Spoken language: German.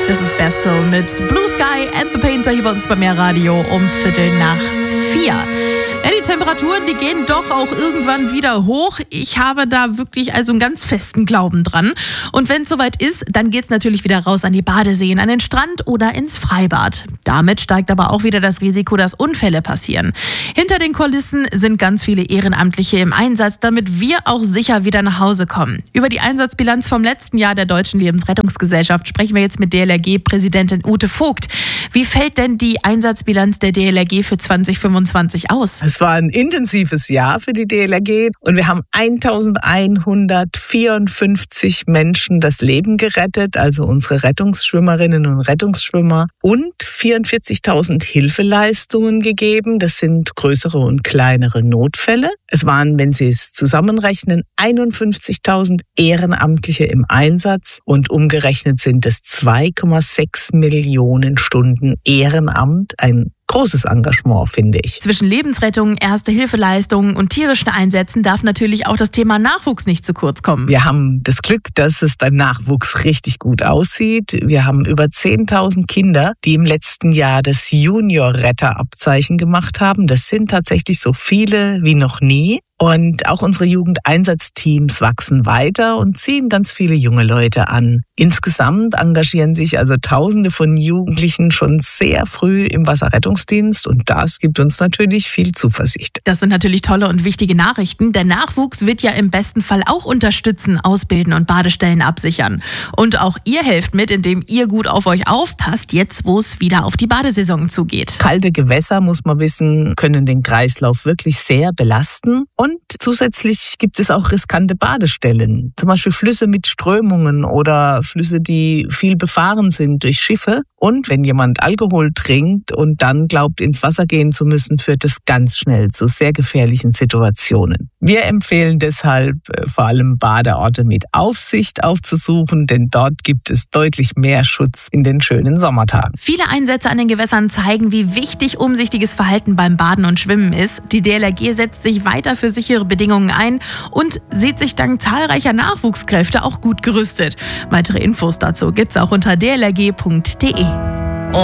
Das ist Bastille mit Blue Sky and the Painter hier bei uns bei Meerradio um 3:45. Ja, die Temperaturen, die gehen doch auch irgendwann wieder hoch. Ich habe da wirklich also einen ganz festen Glauben dran. Und wenn es soweit ist, dann geht's natürlich wieder raus an die Badeseen, an den Strand oder ins Freibad. Damit steigt aber auch wieder das Risiko, dass Unfälle passieren. Hinter den Kulissen sind ganz viele Ehrenamtliche im Einsatz, damit wir auch sicher wieder nach Hause kommen. Über die Einsatzbilanz vom letzten Jahr der Deutschen Lebensrettungsgesellschaft sprechen wir jetzt mit DLRG-Präsidentin Ute Vogt. Wie fällt denn die Einsatzbilanz der DLRG für 2025 aus? Es war ein intensives Jahr für die DLRG und wir haben 1154 Menschen das Leben gerettet, also unsere Rettungsschwimmerinnen und Rettungsschwimmer, und 44.000 Hilfeleistungen gegeben. Das sind größere und kleinere Notfälle. Es waren, wenn Sie es zusammenrechnen, 51.000 Ehrenamtliche im Einsatz und umgerechnet sind es 2,6 Millionen Stunden Ehrenamt. Ein großes Engagement, finde ich. Zwischen Lebensrettung, Erste-Hilfe-Leistungen und tierischen Einsätzen darf natürlich auch das Thema Nachwuchs nicht zu kurz kommen. Wir haben das Glück, dass es beim Nachwuchs richtig gut aussieht. Wir haben über 10.000 Kinder, die im letzten Jahr das Junior-Retter-Abzeichen gemacht haben. Das sind tatsächlich so viele wie noch nie. Und auch unsere Jugendeinsatzteams wachsen weiter und ziehen ganz viele junge Leute an. Insgesamt engagieren sich also Tausende von Jugendlichen schon sehr früh im Wasserrettungsdienst und das gibt uns natürlich viel Zuversicht. Das sind natürlich tolle und wichtige Nachrichten. Der Nachwuchs wird ja im besten Fall auch unterstützen, ausbilden und Badestellen absichern. Und auch ihr helft mit, indem ihr gut auf euch aufpasst, jetzt wo es wieder auf die Badesaison zugeht. Kalte Gewässer, muss man wissen, können den Kreislauf wirklich sehr belasten. Und zusätzlich gibt es auch riskante Badestellen, zum Beispiel Flüsse mit Strömungen oder Flüsse, die viel befahren sind durch Schiffe. Und wenn jemand Alkohol trinkt und dann glaubt, ins Wasser gehen zu müssen, führt es ganz schnell zu sehr gefährlichen Situationen. Wir empfehlen deshalb vor allem Badeorte mit Aufsicht aufzusuchen, denn dort gibt es deutlich mehr Schutz in den schönen Sommertagen. Viele Einsätze an den Gewässern zeigen, wie wichtig umsichtiges Verhalten beim Baden und Schwimmen ist. Die DLRG setzt sich weiter für sichere Bedingungen ein und sieht sich dank zahlreicher Nachwuchskräfte auch gut gerüstet. Weitere Infos dazu gibt's auch unter dlrg.de.